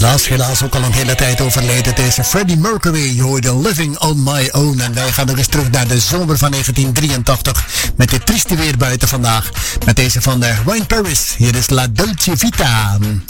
helaas ook al een hele tijd overleden. Deze Freddie Mercury, je hoorde Living on My Own. En wij gaan nog eens terug naar de zomer van 1983. Met dit trieste weer buiten vandaag. Met deze van Wayne Paris. Hier is La Dolce Vita.